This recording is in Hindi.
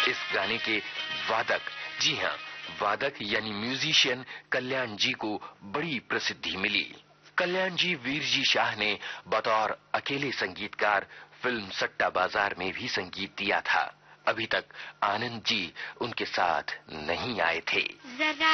इस गाने के वादक, जी हाँ, वादक यानी म्यूजिशियन कल्याण जी को बड़ी प्रसिद्धि मिली। कल्याण जी वीर जी शाह ने बतौर अकेले संगीतकार फिल्म सट्टा बाजार में भी संगीत दिया था। अभी तक आनंद जी उनके साथ नहीं आए थे। जरा